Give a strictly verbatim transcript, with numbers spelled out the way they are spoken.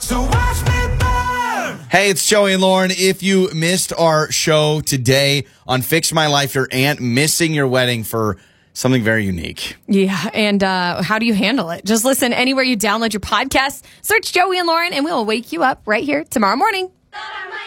So watch me burn. Hey, it's Joey and Lauren. If you missed our show today on Fix My Life, your aunt missing your wedding for something very unique. Yeah, and uh, how do you handle it? Just listen anywhere you download your podcast. Search Joey and Lauren, and we'll wake you up right here tomorrow morning.